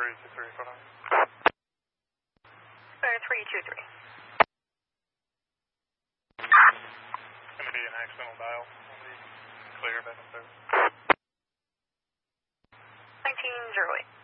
323. Going to be an accidental dial. Clear back and through. 1908.